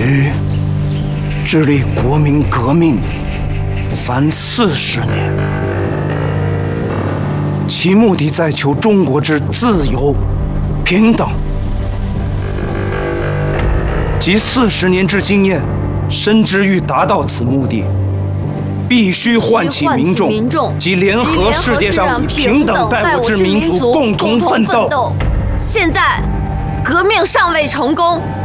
禹致力国民革命，凡40年，其目的在求中国之自由、平等。及40年之经验，深知欲达到此目的，必须唤起民众及联合世界上以平等待我之民族共同奋斗。 现在革命尚未成功，